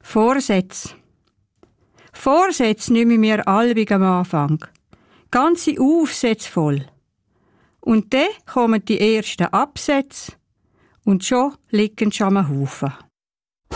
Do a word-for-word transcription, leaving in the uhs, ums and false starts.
Vorsätze. Vorsätze nehmen wir allbig am Anfang. Ganze Aufsätze voll. Und dann kommen die ersten Absätze und schon liegen schon am Haufen.